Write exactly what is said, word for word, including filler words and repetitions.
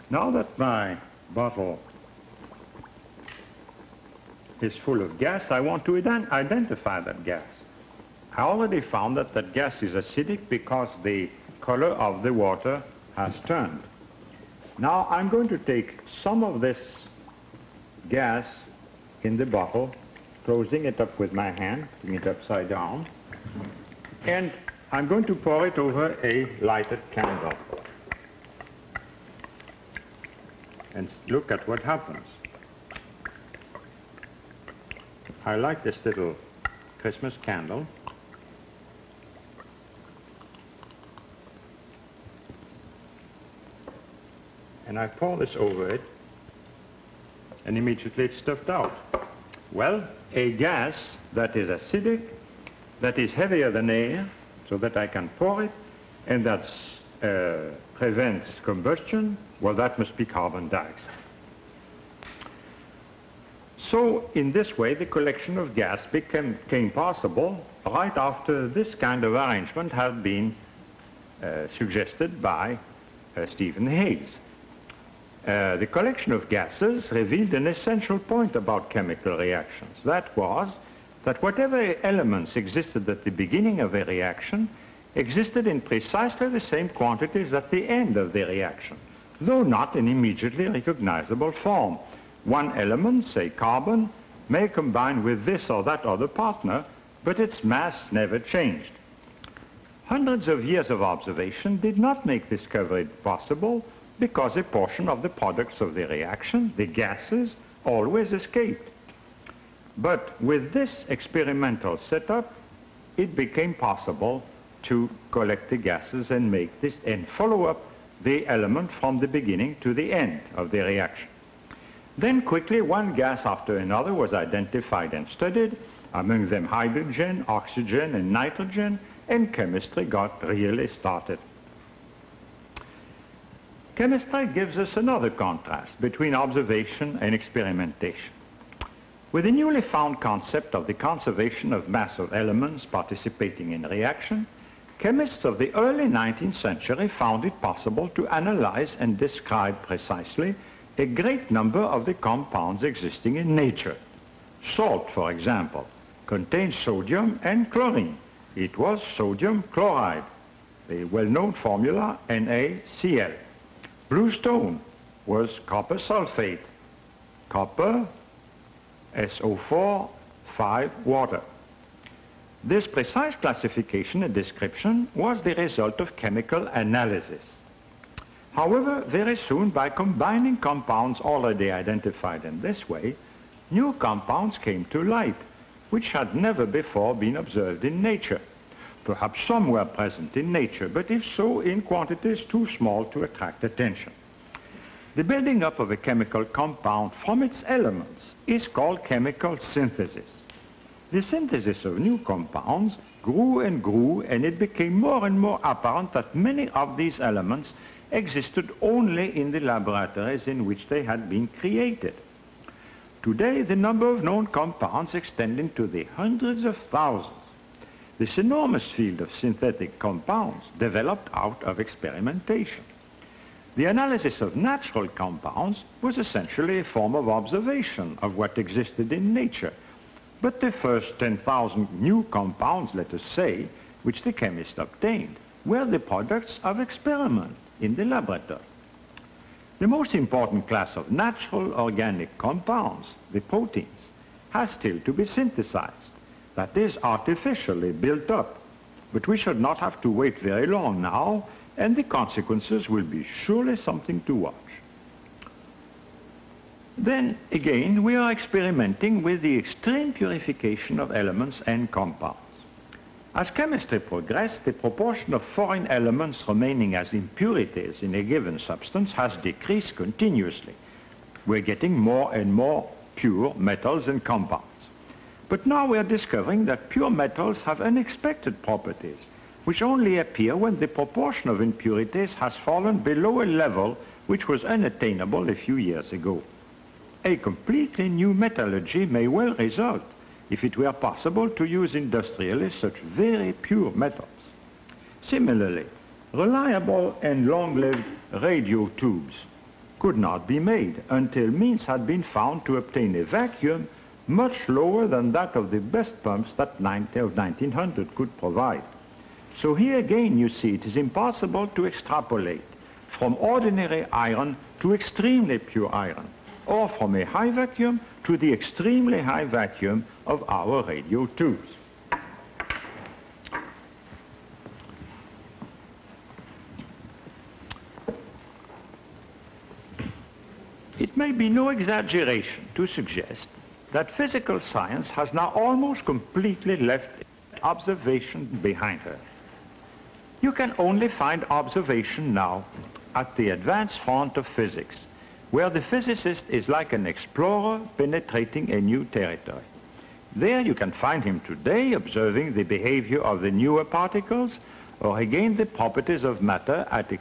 Now that my bottle is full of gas, I want to ident identify that gas. I already found that that gas is acidic because the color of the water has turned. Now I'm going to take some of this gas in the bottle, closing it up with my hand, putting it upside down, and I'm going to pour it over a lighted candle. And look at what happens. I like this little Christmas candle. And I pour this over it, and immediately it's stuffed out. Well, a gas that is acidic, that is heavier than air, so that I can pour it, and that uh, prevents combustion, well, that must be carbon dioxide. So, in this way, the collection of gas became, became possible right after this kind of arrangement had been uh, suggested by uh, Stephen Hayes. Uh, the collection of gases revealed an essential point about chemical reactions. That was that whatever elements existed at the beginning of a reaction existed in precisely the same quantities at the end of the reaction, though not in immediately recognizable form. One element, say carbon, may combine with this or that other partner, but its mass never changed. Hundreds of years of observation did not make this discovery possible because a portion of the products of the reaction, the gases, always escaped. But with this experimental setup, it became possible to collect the gases and make this and follow up the element from the beginning to the end of the reaction. Then quickly one gas after another was identified and studied, among them hydrogen, oxygen, and nitrogen, and chemistry got really started. Chemistry gives us another contrast between observation and experimentation. With the newly found concept of the conservation of mass of elements participating in reaction, chemists of the early nineteenth century found it possible to analyze and describe precisely a great number of the compounds existing in nature. Salt, for example, contains sodium and chlorine. It was sodium chloride, the well-known formula N A C L. Blue stone was copper sulfate, copper, S O four, five, water. This precise classification and description was the result of chemical analysis. However, very soon, by combining compounds already identified in this way, new compounds came to light, which had never before been observed in nature. Perhaps some were present in nature, but if so, in quantities too small to attract attention. The building up of a chemical compound from its elements is called chemical synthesis. The synthesis of new compounds grew and grew, and it became more and more apparent that many of these elements existed only in the laboratories in which they had been created. Today, the number of known compounds extend into the hundreds of thousands. This enormous field of synthetic compounds developed out of experimentation. The analysis of natural compounds was essentially a form of observation of what existed in nature. But the first ten thousand new compounds, let us say, which the chemist obtained, were the products of experiment in the laboratory. The most important class of natural organic compounds, the proteins, has still to be synthesized, that is, artificially built up. But we should not have to wait very long now, and the consequences will be surely something to watch. Then, again, we are experimenting with the extreme purification of elements and compounds. As chemistry progressed, the proportion of foreign elements remaining as impurities in a given substance has decreased continuously. We're getting more and more pure metals and compounds. But now we are discovering that pure metals have unexpected properties, which only appear when the proportion of impurities has fallen below a level which was unattainable a few years ago. A completely new metallurgy may well result if it were possible to use industrially such very pure metals. Similarly, reliable and long-lived radio tubes could not be made until means had been found to obtain a vacuum much lower than that of the best pumps that nineteen hundred could provide. So here again, you see, it is impossible to extrapolate from ordinary iron to extremely pure iron, or from a high vacuum to the extremely high vacuum of our radio tubes. It may be no exaggeration to suggest that physical science has now almost completely left observation behind her. You can only find observation now at the advanced front of physics, where the physicist is like an explorer penetrating a new territory. There you can find him today observing the behavior of the newer particles, or again the properties of matter at